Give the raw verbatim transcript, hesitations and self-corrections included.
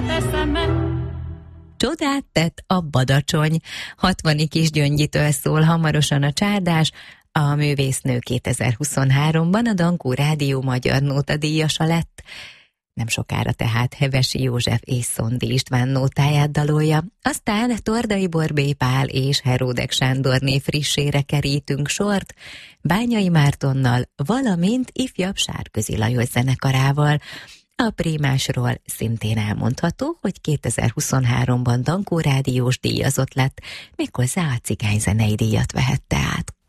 Csodát tett a badacsony. Hatvani Kisgyönggyitől szól hamarosan a csárdás. A művésznő kétezer-huszonháromban a Dankó Rádió Magyar Nóta díjasa lett. Nem sokára tehát Hevesi József és Szondi István nótáját dalolja. Aztán Tordai Borbély Pál és Heródek Sándorné frissére kerítünk sort, Bányai Mártonnal, valamint ifjabb Sárközi Lajos zenekarával. A Prímásról szintén elmondható, hogy kétezer-huszonháromban Dankó Rádiós díjazott lett, méghozzá a cigányzenei díjat vehette át.